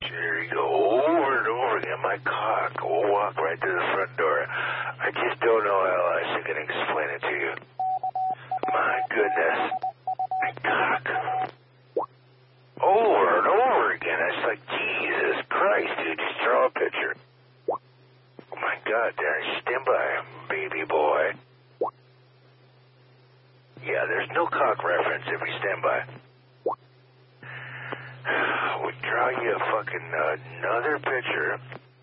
There you go, over and over again. My cock will walk right to the front door. I just don't know how else I can explain it to you. My goodness. My cock. Over and over again. It's like, Jesus Christ, dude. Just draw a picture. Oh, my God, Darren. Stand by, baby boy. Yeah, there's no cock reference if we stand by. We'll draw you a fucking another picture